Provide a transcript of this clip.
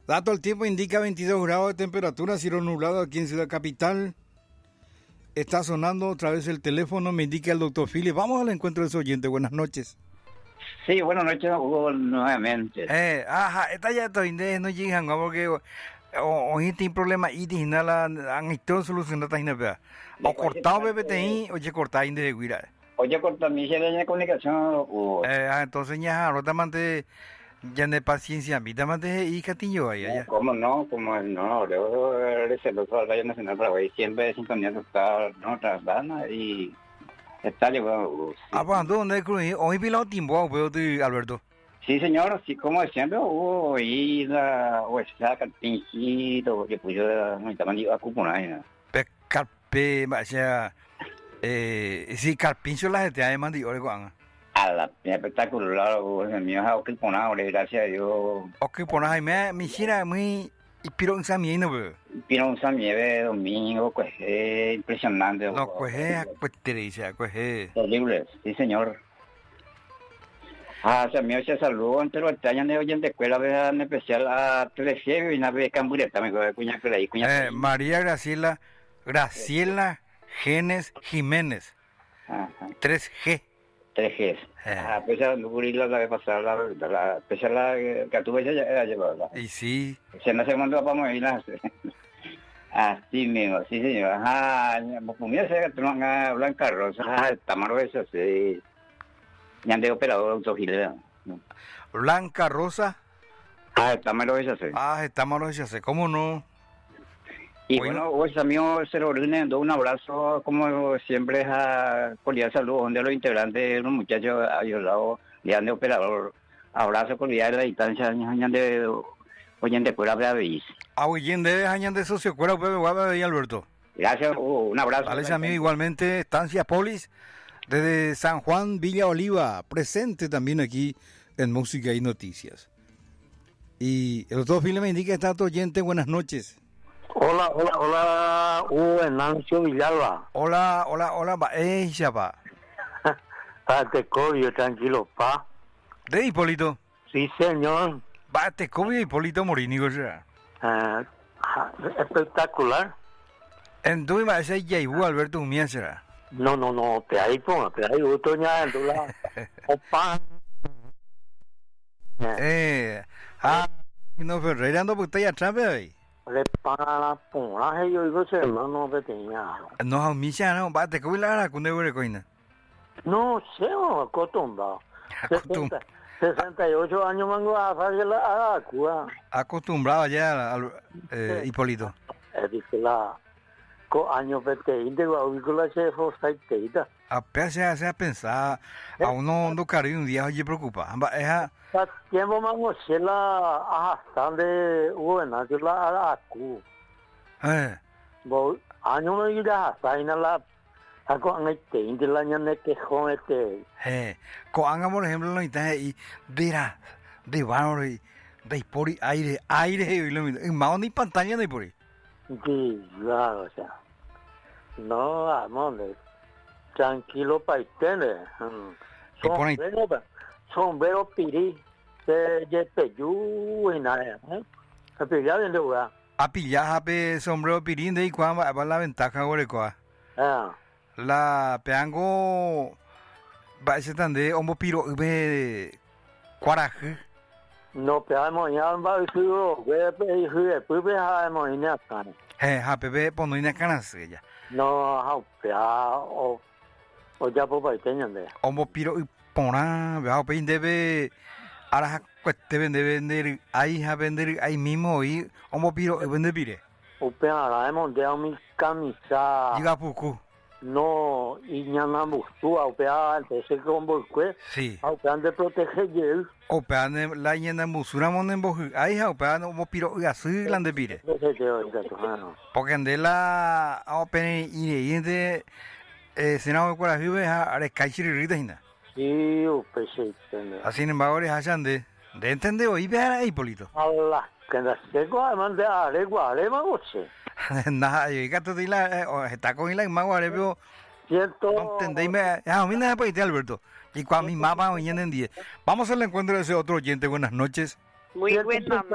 Dato al tiempo indica 22 grados de temperatura, cielo nublado aquí en Ciudad Capital. Está sonando otra vez el teléfono, me indica el doctor Philip. Vamos al encuentro de ese oyente. Buenas noches. Sí, buenas noches, Hugo, nuevamente. Esta ya estoy no llegan, porque hoy tiene problema y tiene la han hecho solución de esta o cortado BBTI o ya cortado de guira. Oye, corta mi de comunicación, Hugo. Entonces ya ahora tamante ya de paciencia, mi tamante y catillo ahí allá. ¿Cómo no? Luego eres celoso al Radio Nacional Paraguay, siempre sintonizando está no trasdana y está llegando. Pues ¿dónde es hoy pilado tiempo, Alberto? Sí, señor, sí, como siempre, hubo y la huesa carpincito, que puso no está mandando a cuponar. Carpe, vaya, sí, carpincho la gente de mandí, oigan. A la espectacular, el mío es ocuponado, gracias a Dios. Ocuponado, me hiciera muy Pirón Samieno, Pirón Samieno, domingo, pues impresionante. No, pues terrible, sí, señor. Se me hace saludo entre los años de oyente de escuela, en especial a Telefiebre y una vez Cambureta, me acuerdo de cuña. María Graciela Genes Jiménez. Ajá. 3G. 3G. Pues a la vez pasada, la especial la que tuve ya era llevada. Y sí. Se no se mandó para moverla. Así mismo, sí, señor. Pues mira, se toman Blanca Rosa, Tamaro, eso sí. Ya han de operador autogilera. Blanca Rosa. Tamaro, eso sí. Tamaro, eso sí. ¿Cómo no? Y bueno, pues amigo, se lo brindo un abrazo, como siempre, a cordial saludo, donde los integrantes, los muchachos ayudados, le dan de operador. Abrazo cordial a la distancia, años de oyente fuera de Avis. Oyente años de socio, fuera de Alberto. Gracias, un abrazo. Vale, amigo, igualmente, Estancia Polis, desde San Juan, Villa Oliva, presente también aquí en Música y Noticias. Y el doctor Philip me indica, está tu oyente, buenas noches. Hola, Venancio Villalba. Hola, chapa. Te cobio, tranquilo, pa. ¿De Hipólito? Sí, señor. Te cobio Hipólito Morínigo, ya. Espectacular. Entonces, me hace Yaibu Alberto Humía, será. No, te hay gusto ya, entonces, opa. No, Ferreira ando porque está atrás, ahí. Le para la ponaje, yo digo, no tenía. No, a mí ya no, te cobio la con de coina. No sé, acostumbrado. 68 años mango a hacer la Cuba. Acostumbrado ya Hipólito. Dice la años 20, la se fue saiteita. Apenas se hace a pensar, a uno no cariño un día oye preocupa. Tiempo mango se la de buena, yo la acu. Año no irá hasta la ako ang ite la ñane que joete. Coanga por ejemplo no está ahí de valor de por aire y lo mismo. En más ni pantalla de por ahí. Sí, claro, o sea. No, amor, tranquilo para tener. Sombrero pirí, de peyu y nada. A pillar en lugar. A pillar sombrero pirí de y cuando va la ventaja gorecoa. La peango va a ser tan de homo piro de cuaraje. No, peamos ya va a decir, pues veamos en la cana. Pepe pono en la cana ya. No, o ya por ahí tenían de. Homo piro y pona, vea, pues debe ahora te vender ahí a vender ahí mismo y homo piro y vender pire. O peara hemos de mi camisa. Diga poco. No, y ñana buscó a pear, entonces como que sí. A pear de proteger. O pear la ñana musura monen boju. Ahí o pear homo piro y así lande pire. Porque ande la a pen y de senado con las vives a rescaixirita hina. Sí, o pese. Así en bagores hayan de entender hoy ver ahí Hipólito. Allah, que la seco mande a alegua goche. Nada, yo gato de la está con la mago arepio. Cierto. No entendéis, a mí nada para Alberto. Y cuando mi mamá mañana en 10. Vamos al encuentro de ese otro oyente. Buenas noches. Muy buenas